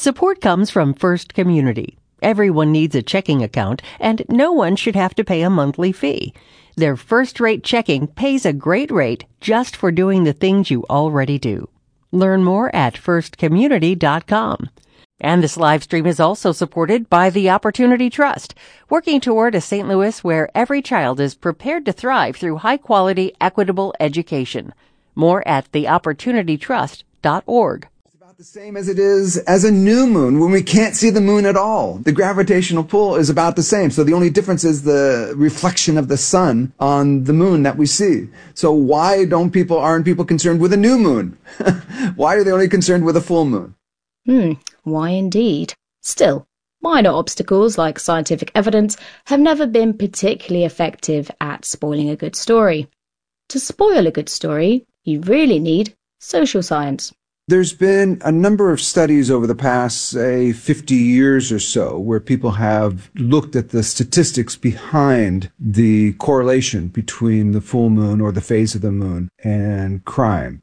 Support comes from First Community. Everyone needs a checking account, and no one should have to pay a monthly fee. Their first-rate checking pays a great rate just for doing the things you already do. Learn more at firstcommunity.com. And this live stream is also supported by the Opportunity Trust, working toward a St. Louis where every child is prepared to thrive through high-quality, equitable education. More at theopportunitytrust.org. The same as it is as a new moon when we can't see the moon at all. The gravitational pull is about the same. So the only difference is the reflection of the sun on the moon that we see. So why aren't people concerned with a new moon? Why are they only concerned with a full moon? Why indeed? Still, minor obstacles like scientific evidence have never been particularly effective at spoiling a good story. To spoil a good story, you really need social science. There's been a number of studies over the past, say, 50 years or so, where people have looked at the statistics behind the correlation between the full moon or the phase of the moon and crime.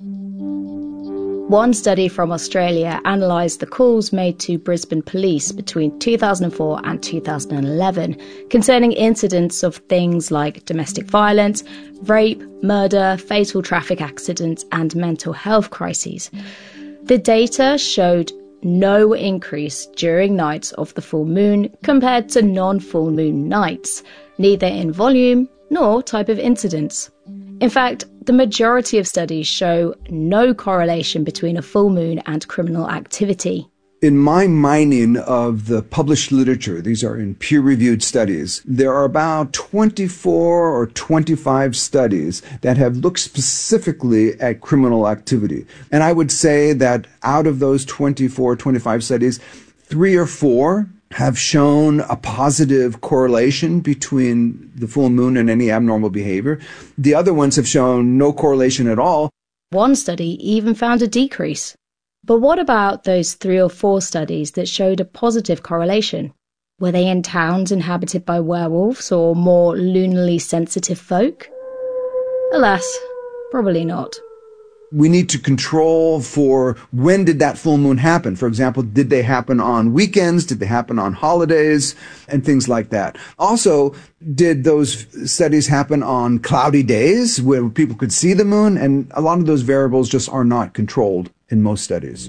One study from Australia analysed the calls made to Brisbane police between 2004 and 2011 concerning incidents of things like domestic violence, rape, murder, fatal traffic accidents and mental health crises. The data showed no increase during nights of the full moon compared to non-full moon nights, neither in volume nor type of incidents. In fact, the majority of studies show no correlation between a full moon and criminal activity. In my mining of the published literature, these are in peer-reviewed studies, there are about 24 or 25 studies that have looked specifically at criminal activity. And I would say that out of those 24, 25 studies, 3 or 4 have shown a positive correlation between the full moon and any abnormal behavior. The other ones have shown no correlation at all. One study even found a decrease. But what about those 3 or 4 studies that showed a positive correlation? Were they in towns inhabited by werewolves or more lunarly sensitive folk? Alas, probably not. We need to control for when did that full moon happen. For example, did they happen on weekends? Did they happen on holidays? And things like that. Also, did those studies happen on cloudy days where people could see the moon? And a lot of those variables just are not controlled in most studies.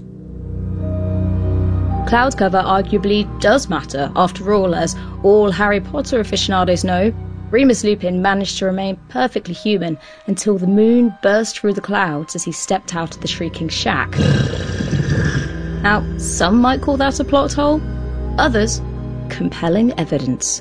Cloud cover arguably does matter. After all Harry Potter aficionados know, Remus Lupin managed to remain perfectly human until the moon burst through the clouds as he stepped out of the shrieking shack. Now, some might call that a plot hole, others, compelling evidence.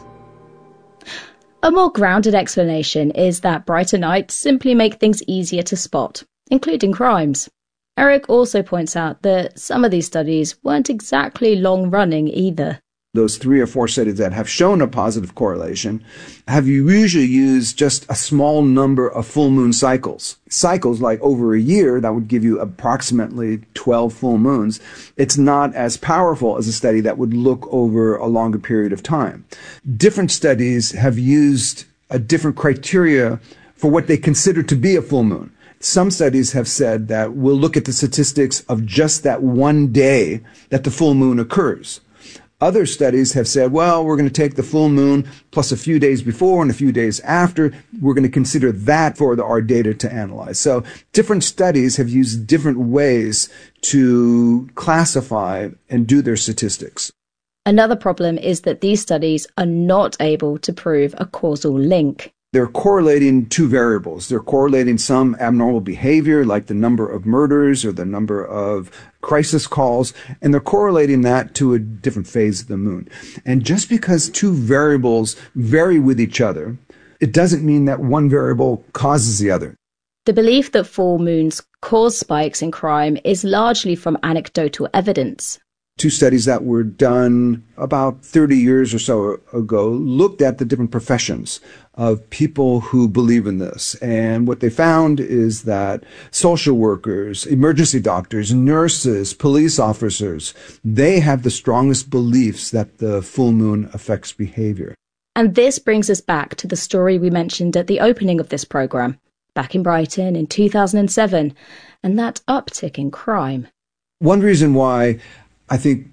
A more grounded explanation is that brighter nights simply make things easier to spot, including crimes. Eric also points out that some of these studies weren't exactly long-running either. Those 3 or 4 studies that have shown a positive correlation have usually used just a small number of full moon cycles. Cycles like over a year, that would give you approximately 12 full moons. It's not as powerful as a study that would look over a longer period of time. Different studies have used a different criteria for what they consider to be a full moon. Some studies have said that we'll look at the statistics of just that one day that the full moon occurs. Other studies have said, well, we're going to take the full moon plus a few days before and a few days after. We're going to consider that for our data to analyze. So different studies have used different ways to classify and do their statistics. Another problem is that these studies are not able to prove a causal link. They're correlating 2 variables. They're correlating some abnormal behavior, like the number of murders or the number of crisis calls, and they're correlating that to a different phase of the moon. And just because 2 variables vary with each other, it doesn't mean that one variable causes the other. The belief that full moons cause spikes in crime is largely from anecdotal evidence. 2 studies that were done about 30 years or so ago looked at the different professions of people who believe in this. And what they found is that social workers, emergency doctors, nurses, police officers, they have the strongest beliefs that the full moon affects behavior. And this brings us back to the story we mentioned at the opening of this programme, back in Brighton in 2007, and that uptick in crime. One reason why I think